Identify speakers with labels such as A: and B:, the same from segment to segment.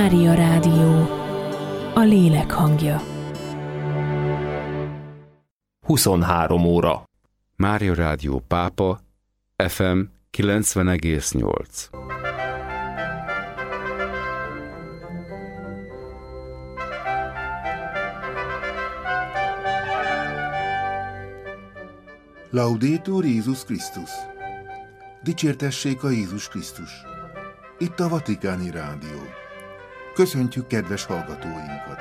A: Mária Rádió, a lélek hangja.
B: 23 óra.
C: Mária Rádió Pápa, FM 90,8.
D: Laudetur Jézus Krisztus! Dicsértessék a Jézus Krisztus! Itt a Vatikáni Rádió. Köszöntjük kedves hallgatóinkat!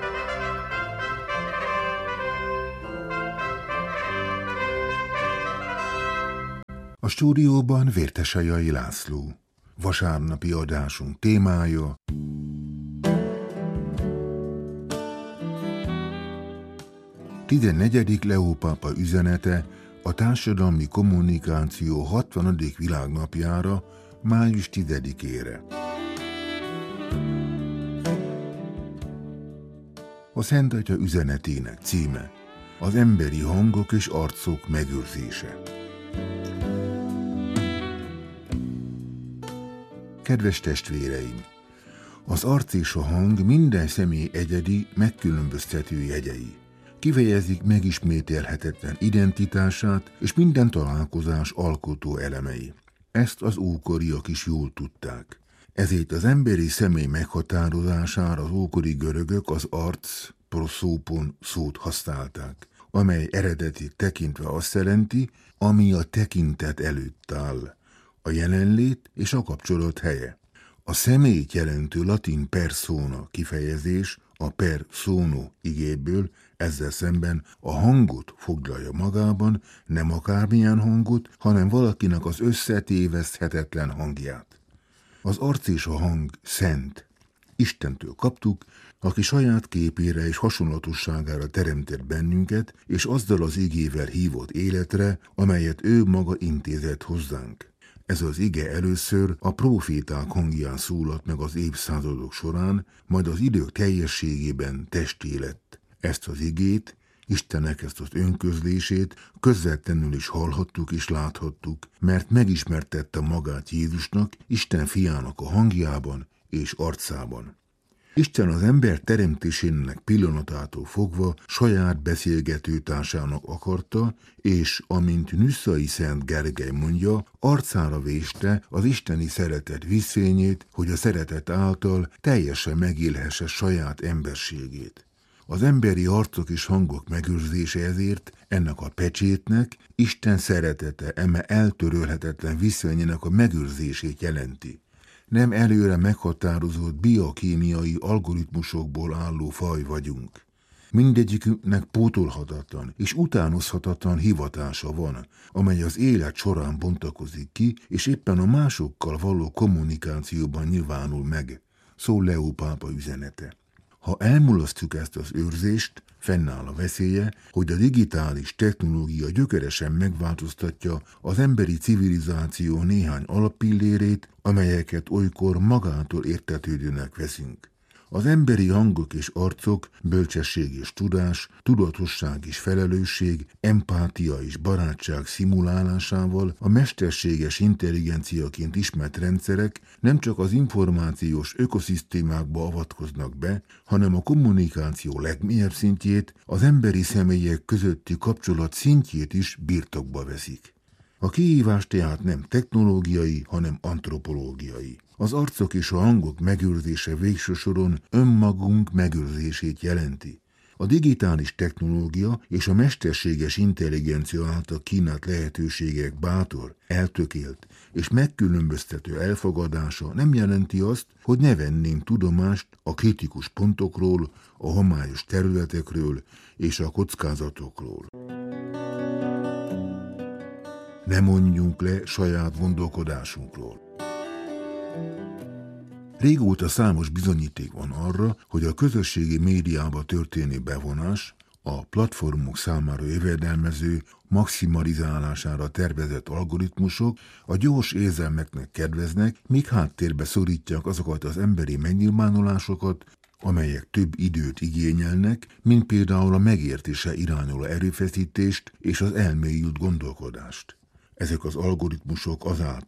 D: A stúdióban Vértesejai László. Vasárnapi adásunk témája: Tizennegyedik Leó pápa üzenete a társadalmi kommunikáció 60. világnapjára, május 10-ére. A Szent Atya üzenetének címe: az emberi hangok és arcok megőrzése. Kedves testvéreim! Az arc és a hang minden személy egyedi, megkülönböztető jegyei. Kifejezik megismételhetetlen identitását és minden találkozás alkotó elemei. Ezt az ókoriak is jól tudták. Ezért az emberi személy meghatározására az ókori görögök az arc, proszópon szót használták, amely eredetét tekintve azt jelenti, ami a tekintet előtt áll, a jelenlét és a kapcsolat helye. A személyt jelentő latin persona kifejezés a per sono igéből ezzel szemben a hangot foglalja magában, nem akármilyen hangot, hanem valakinek az összetéveszthetetlen hangját. Az arc és a hang szent. Istentől kaptuk, aki saját képére és hasonlatosságára teremtett bennünket, és azzal az igével hívott életre, amelyet ő maga intézett hozzánk. Ez az ige először a próféták hangján szólalt meg az évszázadok során, majd az idők teljességében testé lett. Ezt az igét, Istennek ezt az önközlését közvetlenül is hallhattuk és láthattuk, mert megismertette magát Jézusnak, Isten fiának a hangjában és arcában. Isten az ember teremtésének pillanatától fogva saját beszélgetőtársának akarta, és amint Nyuszai Szent Gergely mondja, arcára véste az isteni szeretet vízfényét, hogy a szeretet által teljesen megélhesse saját emberségét. Az emberi arcok és hangok megőrzése ezért ennek a pecsétnek, Isten szeretete eme eltörölhetetlen viszonyának a megőrzését jelenti. Nem előre meghatározott biokémiai algoritmusokból álló faj vagyunk. Mindegyikünknek pótolhatatlan és utánozhatatlan hivatása van, amely az élet során bontakozik ki, és éppen a másokkal való kommunikációban nyilvánul meg, szól Leó pápa üzenete. Ha elmulasztjuk ezt az őrzést, fennáll a veszélye, hogy a digitális technológia gyökeresen megváltoztatja az emberi civilizáció néhány alappillérét, amelyeket olykor magától értetődőnek veszünk. Az emberi hangok és arcok, bölcsesség és tudás, tudatosság és felelősség, empátia és barátság szimulálásával a mesterséges intelligenciaként ismert rendszerek nem csak az információs ökoszisztémákba avatkoznak be, hanem a kommunikáció legmélyebb szintjét, az emberi személyek közötti kapcsolat szintjét is birtokba veszik. A kihívás tehát nem technológiai, hanem antropológiai. Az arcok és a hangok megőrzése végső soron önmagunk megőrzését jelenti. A digitális technológia és a mesterséges intelligencia által kínált lehetőségek bátor, eltökélt és megkülönböztető elfogadása nem jelenti azt, hogy ne vennénk tudomást a kritikus pontokról, a homályos területekről és a kockázatokról. Ne mondjunk le saját gondolkodásunkról. Régóta számos bizonyíték van arra, hogy a közösségi médiába történő bevonás, a platformok számára jövedelmező, maximalizálására tervezett algoritmusok a gyors érzelmeknek kedveznek, míg háttérbe szorítják azokat az emberi megnyilvánulásokat, amelyek több időt igényelnek, mint például a megértése irányuló erőfeszítést és az elmélyült gondolkodást. Ezek az algoritmusok azáltal,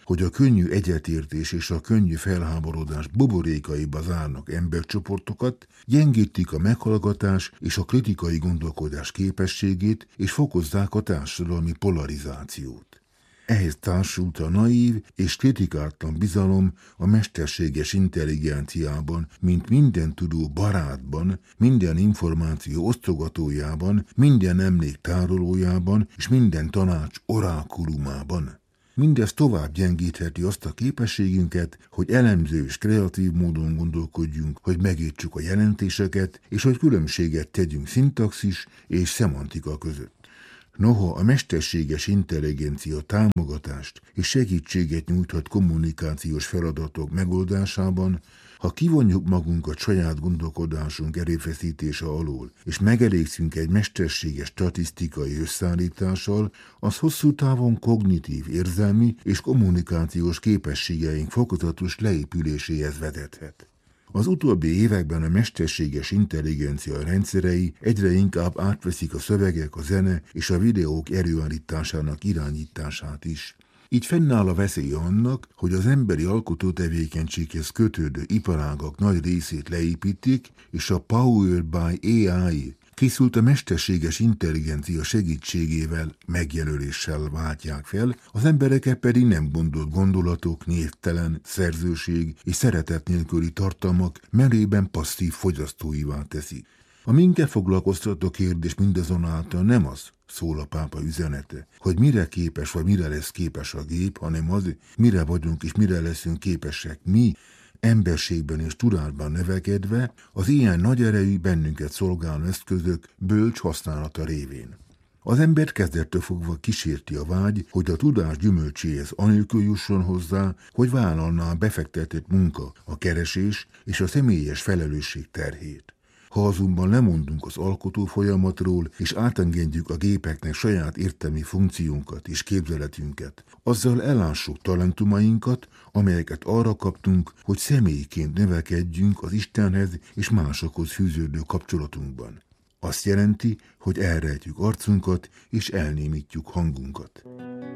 D: hogy a könnyű egyetértés és a könnyű felháborodás buborékaiba zárnak embercsoportokat, gyengítik a meghallgatás és a kritikai gondolkodás képességét, és fokozzák a társadalmi polarizációt. Ehhez társult a naív és kritikátlan bizalom a mesterséges intelligenciában, mint minden tudó barátban, minden információ osztogatójában, minden emlék tárolójában és minden tanács orákulumában. Mindez tovább gyengítheti azt a képességünket, hogy elemző és kreatív módon gondolkodjunk, hogy megértsük a jelentéseket, és hogy különbséget tegyünk szintaxis és szemantika között. Noha a mesterséges intelligencia támogatást és segítséget nyújthat kommunikációs feladatok megoldásában, ha kivonjuk magunkat saját gondolkodásunk erőfeszítése alól, és megelégszünk egy mesterséges statisztikai összeállítással, az hosszú távon kognitív, érzelmi és kommunikációs képességeink fokozatos leépüléséhez vezethet. Az utóbbi években a mesterséges intelligencia rendszerei egyre inkább átveszik a szövegek, a zene és a videók előállításának irányítását is. Így fennáll a veszélye annak, hogy az emberi alkotótevékenységhez kötődő iparágak nagy részét leépítik, és a Powered by AI készült a mesterséges intelligencia segítségével, megjelöléssel váltják fel, az embereket pedig nem gondolt gondolatok, névtelen, szerzőség és szeretet nélküli tartalmak merében passzív fogyasztóivá teszi. A minket foglalkoztató kérdés mindazonáltal nem az, szól a pápa üzenete, hogy mire képes vagy mire lesz képes a gép, hanem az, mire vagyunk és mire leszünk képesek mi, emberségben és tudásban növekedve, az ilyen nagy erejű bennünket szolgáló eszközök bölcs használata révén. Az ember kezdettől fogva kísérti a vágy, hogy a tudás gyümölcséhez anélkül jusson hozzá, hogy vállalná a befektetett munka, a keresés és a személyes felelősség terhét. Ha azonban lemondunk az alkotó folyamatról, és átengedjük a gépeknek saját értelmi funkciónkat és képzeletünket, azzal elássuk talentumainkat, amelyeket arra kaptunk, hogy személyként növekedjünk az Istenhez és másokhoz fűződő kapcsolatunkban. Azt jelenti, hogy elrejtjük arcunkat és elnémítjuk hangunkat.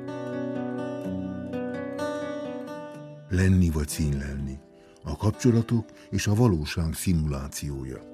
D: Lenni vagy színlelni. A kapcsolatok és a valóság szimulációja.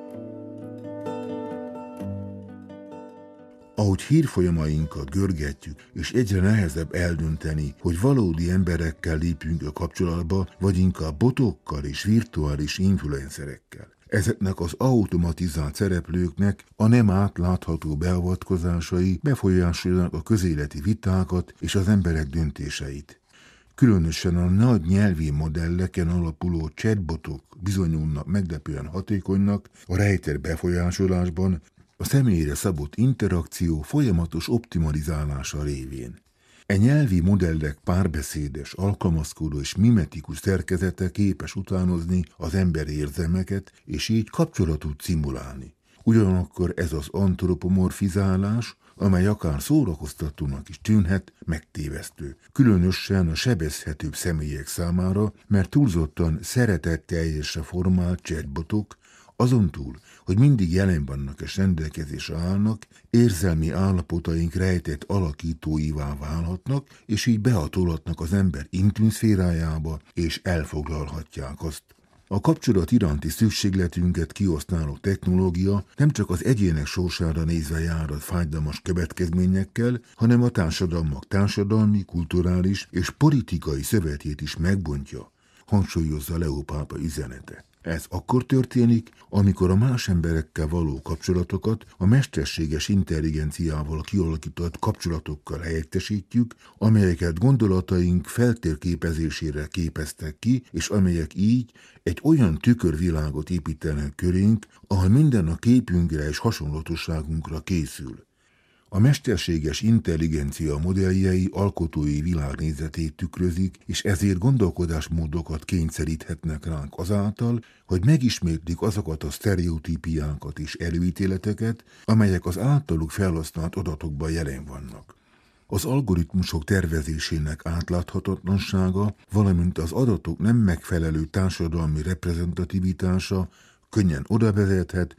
D: Ahogy hírfolyamainkat görgetjük, és egyre nehezebb eldönteni, hogy valódi emberekkel lépjünk a kapcsolatba, vagy inkább botokkal és virtuális influencerekkel. Ezeknek az automatizált szereplőknek a nem átlátható beavatkozásai befolyásolják a közéleti vitákat és az emberek döntéseit. Különösen a nagy nyelvi modelleken alapuló chatbotok bizonyulnak meglepően hatékonynak a rejtett befolyásolásban, a személyre szabott interakció folyamatos optimalizálása révén. E nyelvi modellek párbeszédes, alkalmazkodó és mimetikus szerkezete képes utánozni az emberi érzelmeket, és így kapcsolatot szimulálni. Ugyanakkor ez az antropomorfizálás, amely akár szórakoztatónak is tűnhet, megtévesztő. Különösen a sebezhetőbb személyek számára, mert túlzottan szeretetteljesre formált chatbotok, azon túl, hogy mindig jelen vannak és rendelkezésre állnak, érzelmi állapotaink rejtett alakítóivá válhatnak, és így behatolhatnak az ember intim szférájába, és elfoglalhatják azt. A kapcsolat iránti szükségletünket kihasználó technológia nem csak az egyének sorsára nézve járhat fájdalmas következményekkel, hanem a társadalmak társadalmi, kulturális és politikai szövetét is megbontja, hangsúlyozza Leó pápa üzenete. Ez akkor történik, amikor a más emberekkel való kapcsolatokat a mesterséges intelligenciával kialakított kapcsolatokkal helyettesítjük, amelyeket gondolataink feltérképezésére képeztek ki, és amelyek így egy olyan tükörvilágot építenek körénk, ahol minden a képünkre és hasonlatosságunkra készül. A mesterséges intelligencia modelljei alkotói világnézetét tükrözik, és ezért gondolkodásmódokat kényszeríthetnek ránk azáltal, hogy megismétlik azokat a sztereotípiákat és előítéleteket, amelyek az általuk felhasznált adatokban jelen vannak. Az algoritmusok tervezésének átláthatatlansága, valamint az adatok nem megfelelő társadalmi reprezentativitása könnyen oda vezethet,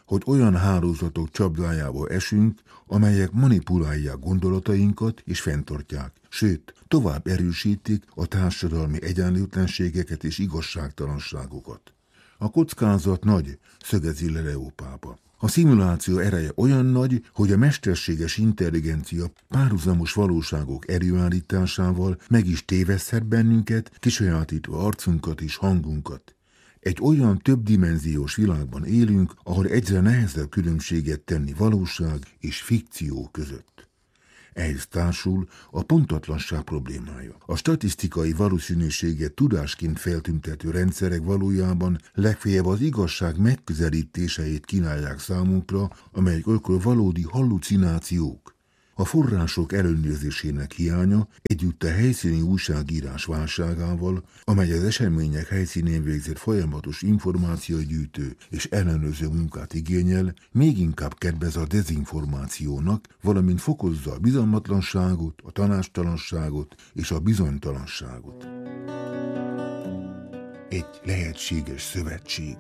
D: hogy olyan hálózatok csapdájába esünk, amelyek manipulálják gondolatainkat és fenntartják, sőt, tovább erősítik a társadalmi egyenlőtlenségeket és igazságtalanságokat. A kockázat nagy, szögezi le Leo pápa. A szimuláció ereje olyan nagy, hogy a mesterséges intelligencia párhuzamos valóságok előállításával meg is téveszthet bennünket, kisajátítva arcunkat és hangunkat. Egy olyan többdimenziós világban élünk, ahol egyre nehezebb különbséget tenni valóság és fikció között. Ehhez társul a pontatlanság problémája. A statisztikai valószínűséget tudásként feltüntető rendszerek valójában legfeljebb az igazság megközelítéseit kínálják számunkra, amelyek olykor valódi hallucinációk. A források ellenőrzésének hiánya együtt a helyszíni újságírás válságával, amely az események helyszínén végzett folyamatos információgyűjtő és ellenőrző munkát igényel, még inkább kedvez a dezinformációnak, valamint fokozza a bizalmatlanságot, a tanácstalanságot és a bizonytalanságot. Egy lehetséges szövetség.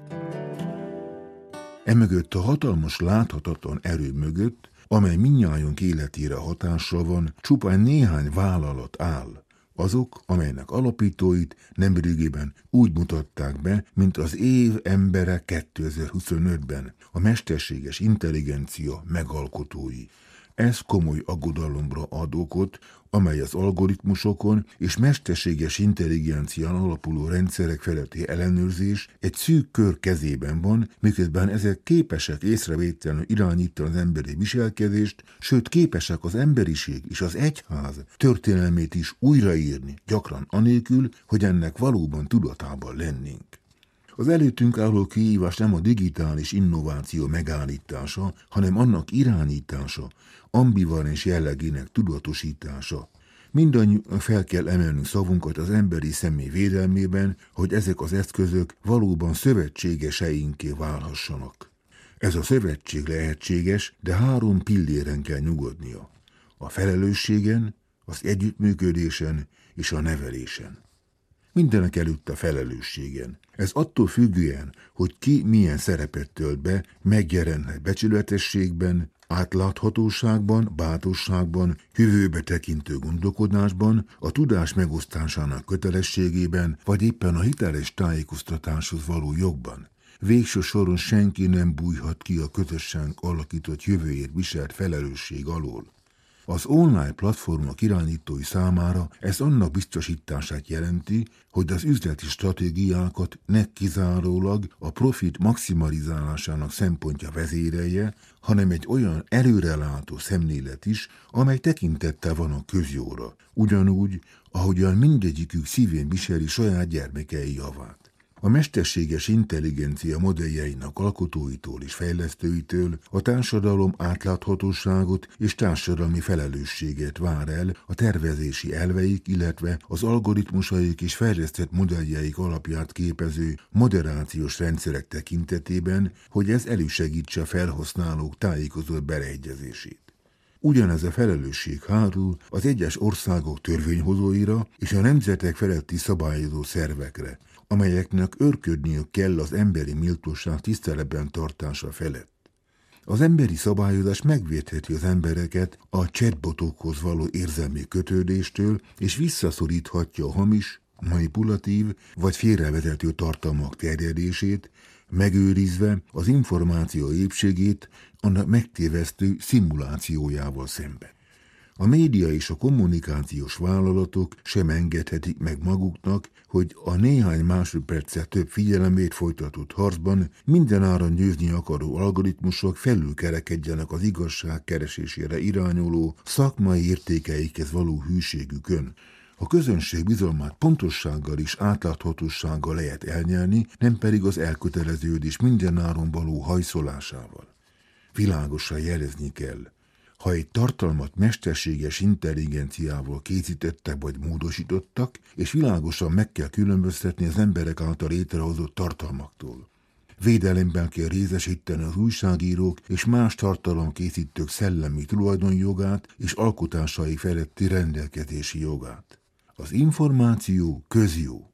D: Emögött a hatalmas láthatatlan erő mögött, amely mindnyájunk életére hatással van, csupán néhány vállalat áll. Azok, amelynek alapítóit nemrégiben úgy mutatták be, mint az év embere 2025-ben, a mesterséges intelligencia megalkotói. Ez komoly aggodalomra ad okot, amely az algoritmusokon és mesterséges intelligencián alapuló rendszerek feletti ellenőrzés egy szűk kör kezében van, miközben ezek képesek észrevétlenül irányítani az emberi viselkedést, sőt képesek az emberiség és az egyház történelmét is újraírni, gyakran anélkül, hogy ennek valóban tudatában lennénk. Az előttünk álló kihívás nem a digitális innováció megállítása, hanem annak irányítása, ambivalens jellegének tudatosítása. Mindannyian fel kell emelnünk szavunkat az emberi személy védelmében, hogy ezek az eszközök valóban szövetségeseinké válhassanak. Ez a szövetség lehetséges, de 3 pilléren kell nyugodnia. A felelősségen, az együttműködésen és a nevelésen. Mindenek előtt a felelősségen. Ez attól függően, hogy ki milyen szerepet tölt be, megjelenhet becsületességben, átláthatóságban, bátorságban, jövőbe tekintő gondolkodásban, a tudás megosztásának kötelességében, vagy éppen a hiteles tájékoztatáshoz való jogban. Végső soron senki nem bújhat ki a közösen alakított jövőért viselt felelősség alól. Az online platformok irányítói számára ez annak biztosítását jelenti, hogy az üzleti stratégiákat ne kizárólag a profit maximalizálásának szempontja vezérelje, hanem egy olyan előrelátó szemlélet is, amely tekintettel van a közjóra, ugyanúgy, ahogyan mindegyikük szívén viseli saját gyermekei javát. A mesterséges intelligencia modelljeinek alkotóitól és fejlesztőitől a társadalom átláthatóságot és társadalmi felelősséget vár el a tervezési elveik, illetve az algoritmusaik és fejlesztett modelljeik alapját képező moderációs rendszerek tekintetében, hogy ez elősegítse a felhasználók tájékozott beleegyezését. Ugyanez a felelősség hárul az egyes országok törvényhozóira és a nemzetek feletti szabályozó szervekre, amelyeknek őrködniük kell az emberi méltóság tiszteletben tartása felett. Az emberi szabályozás megvédheti az embereket a chatbotokhoz való érzelmi kötődéstől, és visszaszoríthatja a hamis, manipulatív vagy félrevezető tartalmak terjedését, megőrizve az információ épségét annak megtévesztő szimulációjával szemben. A média és a kommunikációs vállalatok sem engedhetik meg maguknak, hogy a néhány másodperccel több figyelemért folytatott harcban mindenáron győzni akaró algoritmusok felülkerekedjenek az igazság keresésére irányuló szakmai értékeikhez való hűségükön. A közönség bizalmát pontossággal és átláthatósággal lehet elnyerni, nem pedig az elköteleződés mindenáron való hajszolásával. Világosan jelezni kell, ha egy tartalmat mesterséges intelligenciával készítettek vagy módosítottak, és világosan meg kell különböztetni az emberek által létrehozott tartalmaktól. Védelemben kell részesíteni az újságírók és más tartalomkészítők szellemi tulajdonjogát és alkotásai feletti rendelkezési jogát. Az információ közjó.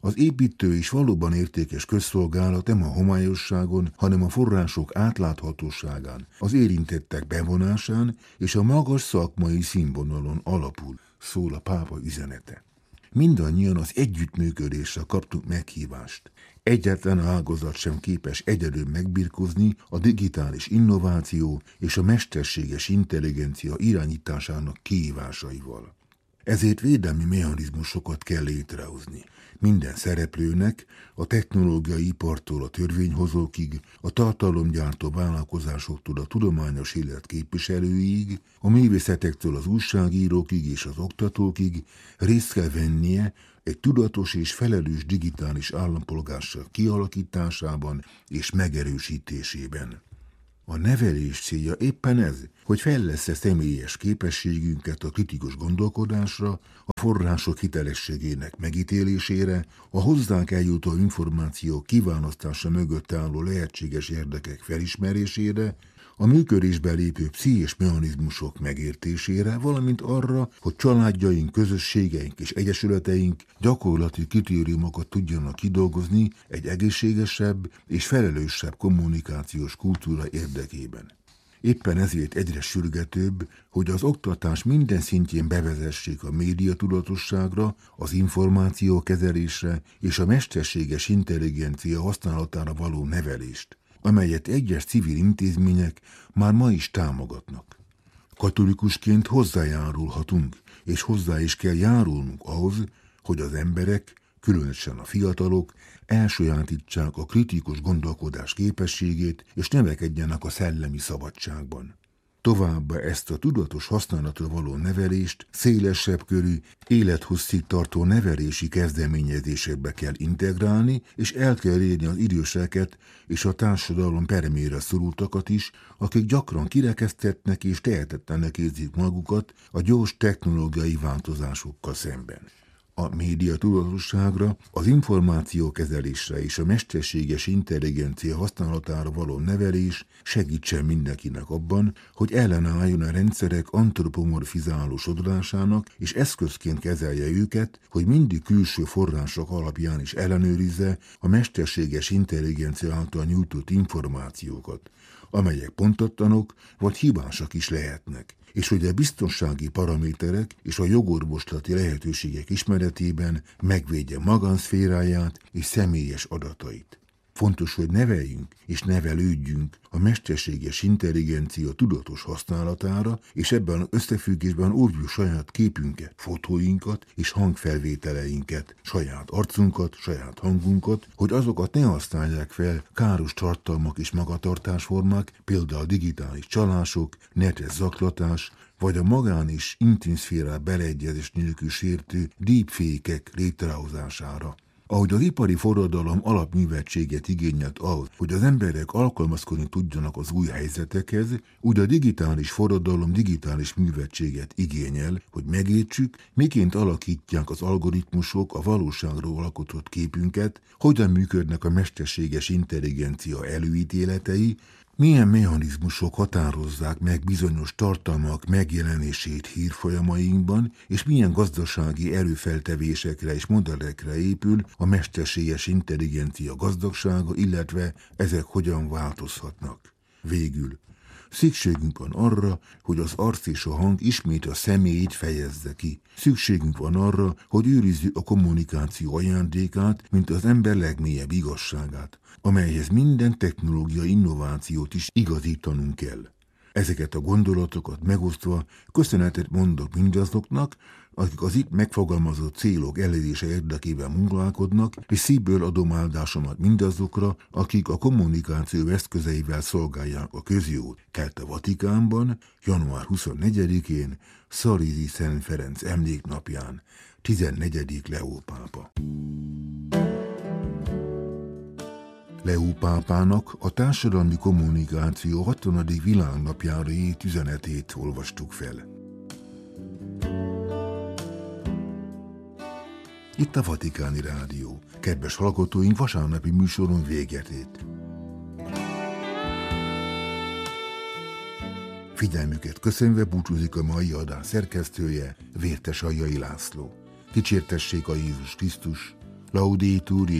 D: Az építő és valóban értékes közszolgálat nem a homályosságon, hanem a források átláthatóságán, az érintettek bevonásán és a magas szakmai színvonalon alapul, szól a pápa üzenete. Mindannyian az együttműködésre kaptunk meghívást. Egyetlen ágazat sem képes egyedül megbirkózni a digitális innováció és a mesterséges intelligencia irányításának kihívásaival. Ezért védelmi mechanizmusokat kell létrehozni. Minden szereplőnek, a technológiai ipartól a törvényhozókig, a tartalomgyártó vállalkozásoktól a tudományos élet képviselőiig, a művészetektől az újságírókig és az oktatókig részt kell vennie egy tudatos és felelős digitális állampolgárság kialakításában és megerősítésében. A nevelés célja éppen ez, hogy fejlessze személyes képességünket a kritikus gondolkodásra, a források hitelességének megítélésére, a hozzánk eljutó információ kiválasztása mögött álló lehetséges érdekek felismerésére, a működésbe lépő pszichés mechanizmusok megértésére, valamint arra, hogy családjaink, közösségeink és egyesületeink gyakorlati kritériumokat tudjanak kidolgozni egy egészségesebb és felelősebb kommunikációs kultúra érdekében. Éppen ezért egyre sürgetőbb, hogy az oktatás minden szintjén bevezessék a médiatudatosságra, az információkezelésre és a mesterséges intelligencia használatára való nevelést, amelyet egyes civil intézmények már ma is támogatnak. Katolikusként hozzájárulhatunk, és hozzá is kell járulnunk ahhoz, hogy az emberek, különösen a fiatalok, elsajátítsák a kritikus gondolkodás képességét, és növekedjenek a szellemi szabadságban. Továbbá ezt a tudatos használatra való nevelést szélesebb körű, élethosszig tartó nevelési kezdeményezésekbe kell integrálni, és el kell érni az időseket és a társadalom peremére szorultakat is, akik gyakran kirekesztettnek és tehetetlenek érzik magukat a gyors technológiai változásokkal szemben. A média tudatosságra, az információkezelésre és a mesterséges intelligencia használatára való nevelés segítsen mindenkinek abban, hogy ellenálljon a rendszerek antropomorfizáló sodrásának, és eszközként kezelje őket, hogy mindig külső források alapján is ellenőrizze a mesterséges intelligencia által nyújtott információkat, amelyek pontatlanok vagy hibásak is lehetnek, és hogy a biztonsági paraméterek és a jogorvoslati lehetőségek ismeretében megvédje magánszféráját és személyes adatait. Fontos, hogy neveljünk és nevelődjünk a mesterséges intelligencia tudatos használatára, és ebben az összefüggésben óvjuk saját képünket, fotóinkat és hangfelvételeinket, saját arcunkat, saját hangunkat, hogy azokat ne használják fel káros tartalmak és magatartásformák, például digitális csalások, netes zaklatás, vagy a magán és intim szférá beleegyezés nélkül sértő deepfake-ek létrehozására. Ahogy az ipari forradalom alapműveltséget igényelt ahhoz, hogy az emberek alkalmazkodni tudjanak az új helyzetekhez, úgy a digitális forradalom digitális műveltséget igényel, hogy megértsük, miként alakítják az algoritmusok a valóságról alkotott képünket, hogyan működnek a mesterséges intelligencia előítéletei, milyen mechanizmusok határozzák meg bizonyos tartalmak megjelenését hírfolyamainkban, és milyen gazdasági erőfeltevésekre és modellekre épül a mesterséges intelligencia gazdagsága, illetve ezek hogyan változhatnak. Végül, szükségünk van arra, hogy az arc és a hang ismét a személyét fejezze ki. Szükségünk van arra, hogy őrizzük a kommunikáció ajándékát, mint az ember legmélyebb igazságát, amelyhez minden technológiai innovációt is igazítanunk kell. Ezeket a gondolatokat megosztva köszönetet mondok mindazoknak, akik az itt megfogalmazott célok elérése érdekében munkálkodnak, és szívből adom áldásomat mindazokra, akik a kommunikáció eszközeivel szolgálják a közjót. Kelt a Vatikánban, január 24-én, Szarizi Szent Ferenc emléknapján, 14. Leó pápa. Leó pápának a társadalmi kommunikáció 60. világnapjára írt üzenetét olvastuk fel. Itt a Vatikáni Rádió. Kedves hallgatóink, vasárnapi műsoron véget ért. Figyelmüket köszönve búcsúzik a mai adás szerkesztője, Vértes Aljai László. Dicsértessék a Jézus Krisztus, Laudetur